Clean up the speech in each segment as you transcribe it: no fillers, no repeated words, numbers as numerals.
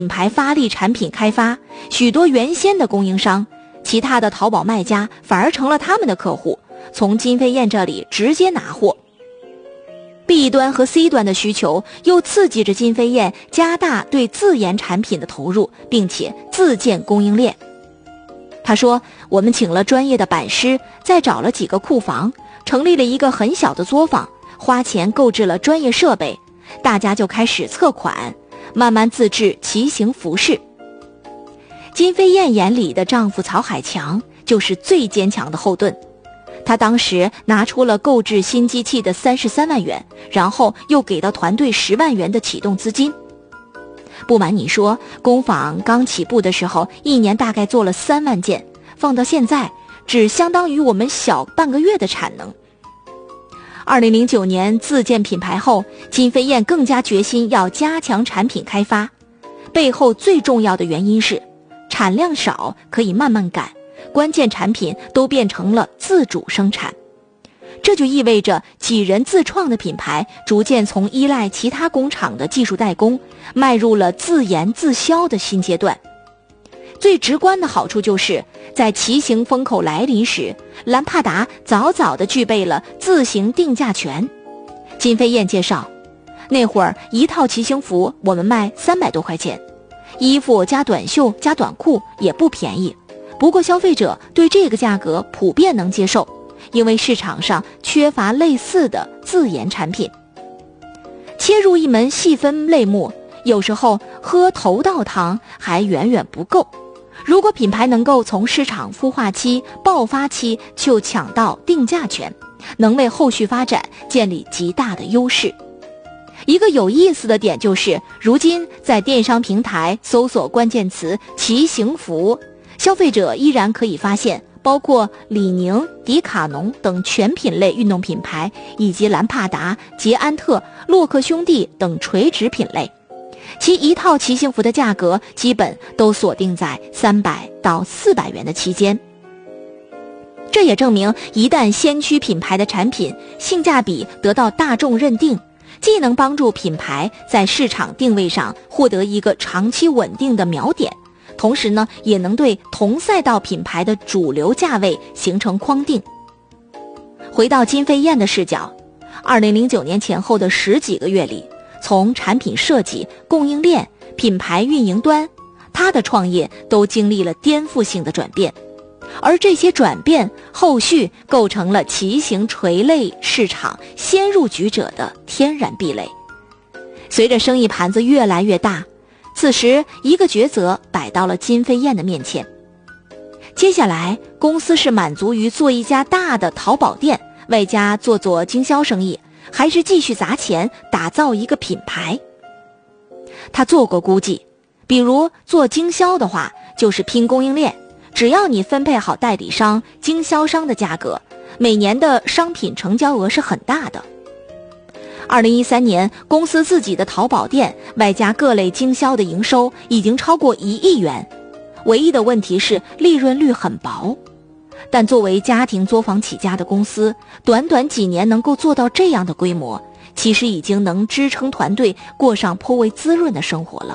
品牌发力产品开发，许多原先的供应商，其他的淘宝卖家反而成了他们的客户，从金飞燕这里直接拿货。B 端和 C 端的需求又刺激着金飞燕加大对自研产品的投入，并且自建供应链。他说，我们请了专业的板师，再找了几个库房，成立了一个很小的作坊，花钱购置了专业设备，大家就开始测款，慢慢自制骑行服饰。金飞燕眼里的丈夫曹海强就是最坚强的后盾，他当时拿出了购置新机器的33万元，然后又给到团队10万元的启动资金。不瞒你说，工坊刚起步的时候，一年大概做了3万件，放到现在只相当于我们小半个月的产能。2009年自建品牌后，金飞燕更加决心要加强产品开发，背后最重要的原因是产量少可以慢慢赶，关键产品都变成了自主生产。这就意味着几人自创的品牌逐渐从依赖其他工厂的技术代工，迈入了自研自销的新阶段。最直观的好处就是在骑行风口来临时，兰帕达早早地具备了自行定价权。金飞燕介绍，那会儿一套骑行服我们卖300多块钱，衣服加短袖加短裤也不便宜，不过消费者对这个价格普遍能接受，因为市场上缺乏类似的自研产品。切入一门细分类目，有时候喝头道汤还远远不够，如果品牌能够从市场孵化期、爆发期就抢到定价权，能为后续发展建立极大的优势。一个有意思的点就是，如今在电商平台搜索关键词骑行服，消费者依然可以发现包括李宁、迪卡侬等全品类运动品牌，以及兰帕达、捷安特、洛克兄弟等垂直品类。其一套骑行服的价格基本都锁定在300到400元的期间。这也证明，一旦先驱品牌的产品性价比得到大众认定，既能帮助品牌在市场定位上获得一个长期稳定的锚点，同时呢，也能对同赛道品牌的主流价位形成框定。回到金飞燕的视角，2009年前后的10几个月里，从产品设计、供应链、品牌运营端，他的创业都经历了颠覆性的转变，而这些转变后续构成了骑行垂类市场先入局者的天然壁垒。随着生意盘子越来越大，此时一个抉择摆到了金飞燕的面前。接下来公司是满足于做一家大的淘宝店，外加做经销生意，还是继续砸钱打造一个品牌？他做过估计，比如做经销的话，就是拼供应链，只要你分配好代理商、经销商的价格，每年的商品成交额是很大的。2013年，公司自己的淘宝店外加各类经销的营收已经超过1亿元，唯一的问题是利润率很薄。但作为家庭作坊起家的公司，短短几年能够做到这样的规模，其实已经能支撑团队过上颇为滋润的生活了。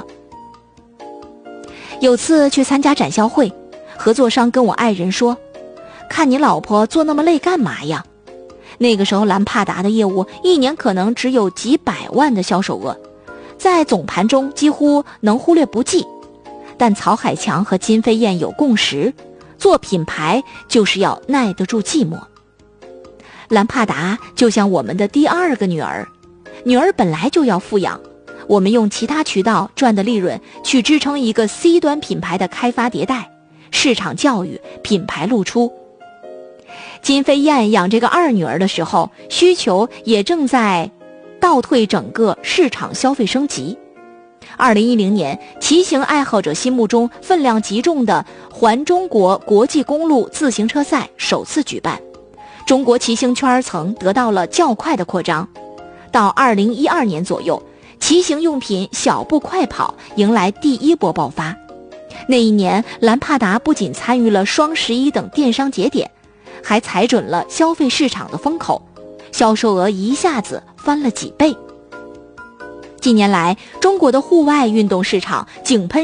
有次去参加展销会，合作商跟我爱人说，看你老婆做那么累干嘛呀？那个时候兰帕达的业务一年可能只有几百万的销售额，在总盘中几乎能忽略不计。但曹海强和金飞燕有共识，做品牌就是要耐得住寂寞。兰帕达就像我们的第2个女儿，女儿本来就要富养，我们用其他渠道赚的利润去支撑一个 C 端品牌的开发迭代、市场教育、品牌露出。金飞燕养这个2女儿的时候，需求也正在倒退整个市场消费升级。2010年，骑行爱好者心目中分量极重的环中国国际公路自行车赛首次举办，中国骑行圈层得到了较快的扩张。到2012年左右，骑行用品小步快跑迎来第一波爆发。那一年，兰帕达不仅参与了双11等电商节点，还踩准了消费市场的风口，销售额一下子翻了几倍。 近年来，中国的户外运动市场井喷